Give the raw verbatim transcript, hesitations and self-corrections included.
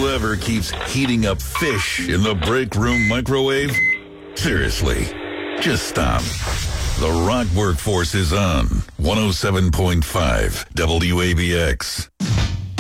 Whoever keeps heating up fish in the break room microwave? Seriously, just stop. The Rock Workforce is on one oh seven point five W A B X.